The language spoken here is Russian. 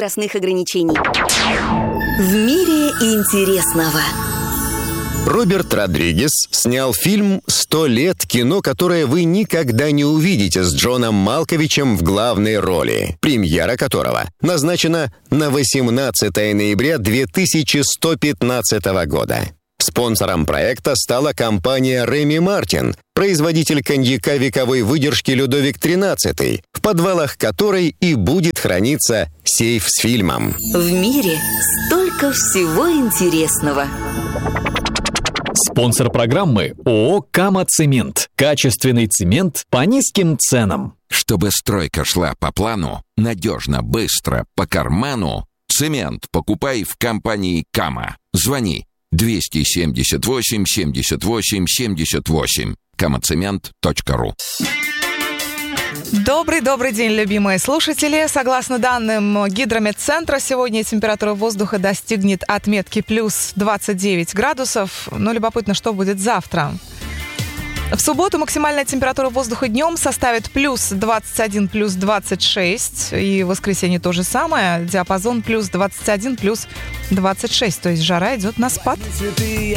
возрастных ограничений. В мире интересного. Роберт Родригес снял фильм «100 лет», кино, которое вы никогда не увидите, с Джоном Малковичем в главной роли, премьера которого назначена на 18 ноября 2115 года. Спонсором проекта стала компания Реми Мартин, производитель коньяка вековой выдержки Людовик XIII, в подвалах которой и будет храниться сейф с фильмом. В мире столько всего интересного. Спонсор программы ООО «Кама Цемент». Качественный цемент по низким ценам. Чтобы стройка шла по плану, надежно, быстро, по карману, цемент покупай в компании «Кама». Звони 278 78 78. kamacement.ru. Добрый день, любимые слушатели. Согласно данным Гидрометцентра, сегодня температура воздуха достигнет отметки плюс 29 градусов. Но любопытно, что будет завтра. В субботу максимальная температура воздуха днем составит плюс 21, плюс 26. И в воскресенье то же самое. Диапазон плюс 21, плюс 26. То есть жара идет на спад.